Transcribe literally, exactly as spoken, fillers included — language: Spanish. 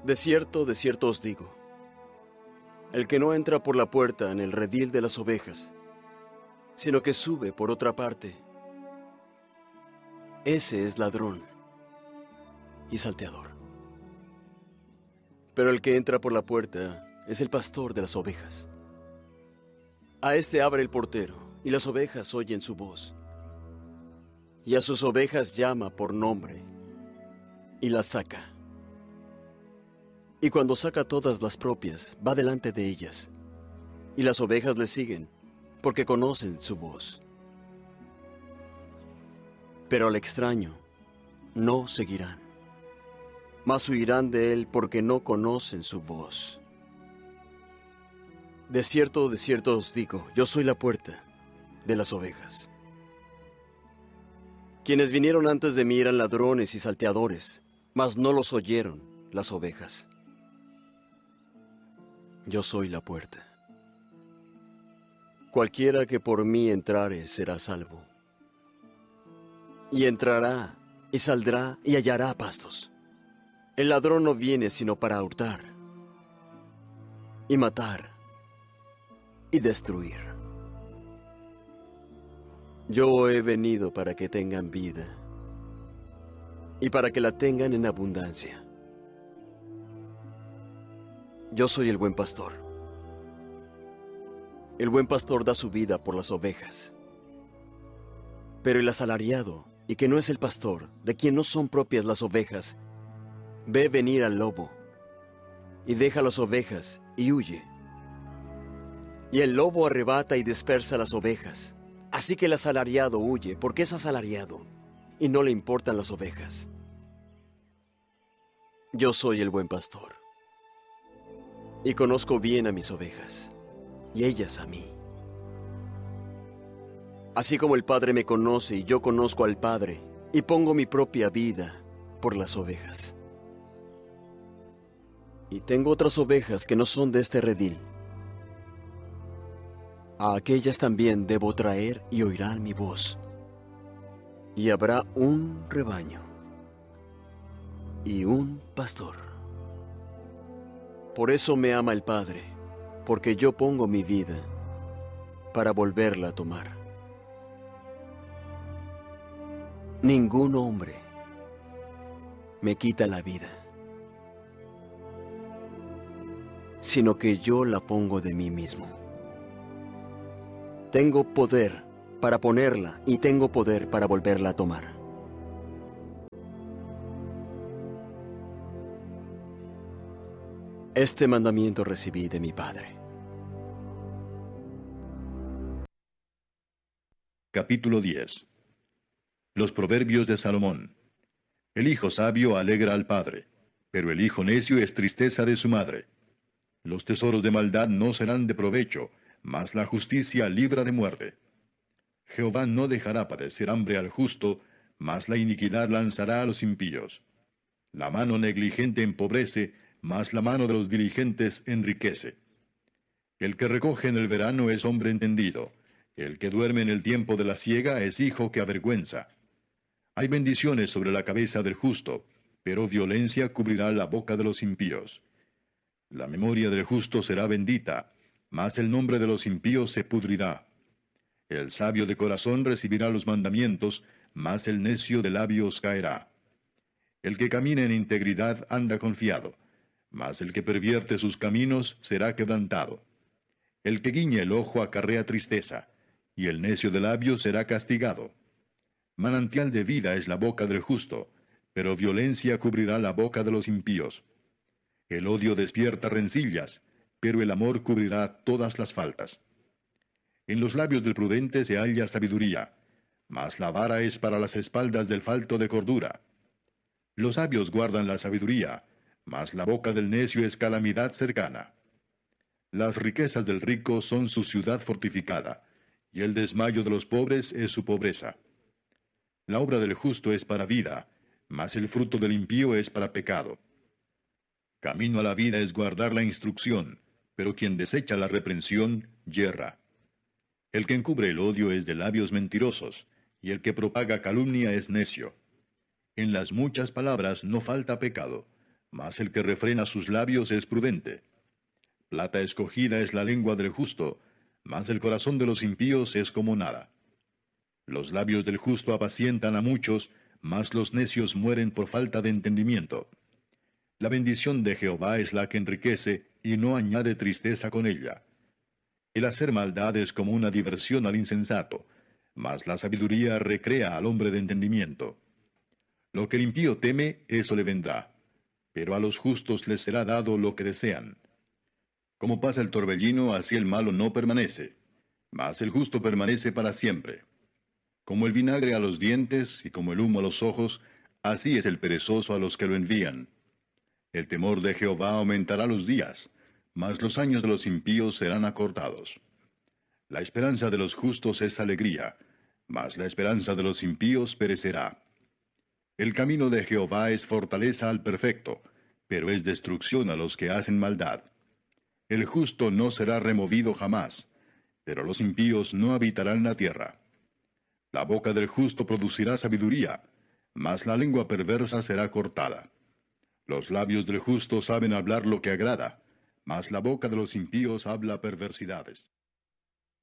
De cierto, de cierto os digo, el que no entra por la puerta en el redil de las ovejas, sino que sube por otra parte, ese es ladrón y salteador. Pero el que entra por la puerta es el pastor de las ovejas. A este abre el portero, y las ovejas oyen su voz. Y a sus ovejas llama por nombre, y las saca. Y cuando saca todas las propias, va delante de ellas, y las ovejas le siguen, porque conocen su voz. Pero al extraño no seguirán, mas huirán de él porque no conocen su voz. De cierto, de cierto os digo, yo soy la puerta de las ovejas. Quienes vinieron antes de mí eran ladrones y salteadores, mas no los oyeron las ovejas. Yo soy la puerta. Cualquiera que por mí entrare será salvo. Y entrará, y saldrá, y hallará pastos. El ladrón no viene sino para hurtar, y matar, y destruir. Yo he venido para que tengan vida, y para que la tengan en abundancia. Yo soy el buen pastor. El buen pastor da su vida por las ovejas. Pero el asalariado, y que no es el pastor, de quien no son propias las ovejas, ve venir al lobo, y deja las ovejas, y huye. Y el lobo arrebata y dispersa las ovejas. Así que el asalariado huye, porque es asalariado, y no le importan las ovejas. Yo soy el buen pastor, y conozco bien a mis ovejas, y ellas a mí. Así como el Padre me conoce y yo conozco al Padre, y pongo mi propia vida por las ovejas. Y tengo otras ovejas que no son de este redil. A aquellas también debo traer y oirán mi voz. Y habrá un rebaño y un pastor. Por eso me ama el Padre, porque yo pongo mi vida para volverla a tomar. Ningún hombre me quita la vida, sino que yo la pongo de mí mismo. Tengo poder para ponerla y tengo poder para volverla a tomar. Este mandamiento recibí de mi Padre. Capítulo diez. Los proverbios de Salomón. El hijo sabio alegra al padre, pero el hijo necio es tristeza de su madre. Los tesoros de maldad no serán de provecho, mas la justicia libra de muerte. Jehová no dejará padecer hambre al justo, mas la iniquidad lanzará a los impíos. La mano negligente empobrece, mas la mano de los diligentes enriquece. El que recoge en el verano es hombre entendido, el que duerme en el tiempo de la siega es hijo que avergüenza. Hay bendiciones sobre la cabeza del justo, pero violencia cubrirá la boca de los impíos. La memoria del justo será bendita, mas el nombre de los impíos se pudrirá. El sabio de corazón recibirá los mandamientos, mas el necio de labios caerá. El que camina en integridad anda confiado, mas el que pervierte sus caminos será quebrantado. El que guiñe el ojo acarrea tristeza, y el necio de labios será castigado. Manantial de vida es la boca del justo, pero violencia cubrirá la boca de los impíos. El odio despierta rencillas, pero el amor cubrirá todas las faltas. En los labios del prudente se halla sabiduría, mas la vara es para las espaldas del falto de cordura. Los sabios guardan la sabiduría, mas la boca del necio es calamidad cercana. Las riquezas del rico son su ciudad fortificada, y el desmayo de los pobres es su pobreza. La obra del justo es para vida, mas el fruto del impío es para pecado. Camino a la vida es guardar la instrucción, pero quien desecha la reprensión, yerra. El que encubre el odio es de labios mentirosos, y el que propaga calumnia es necio. En las muchas palabras no falta pecado, mas el que refrena sus labios es prudente. Plata escogida es la lengua del justo, mas el corazón de los impíos es como nada. Los labios del justo apacientan a muchos, mas los necios mueren por falta de entendimiento. La bendición de Jehová es la que enriquece, y no añade tristeza con ella. El hacer maldad es como una diversión al insensato, mas la sabiduría recrea al hombre de entendimiento. Lo que el impío teme, eso le vendrá, pero a los justos les será dado lo que desean. Como pasa el torbellino, así el malo no permanece, mas el justo permanece para siempre. Como el vinagre a los dientes y como el humo a los ojos, así es el perezoso a los que lo envían. El temor de Jehová aumentará los días, mas los años de los impíos serán acortados. La esperanza de los justos es alegría, mas la esperanza de los impíos perecerá. El camino de Jehová es fortaleza al perfecto, pero es destrucción a los que hacen maldad. El justo no será removido jamás, pero los impíos no habitarán la tierra. La boca del justo producirá sabiduría, mas la lengua perversa será cortada. Los labios del justo saben hablar lo que agrada, mas la boca de los impíos habla perversidades.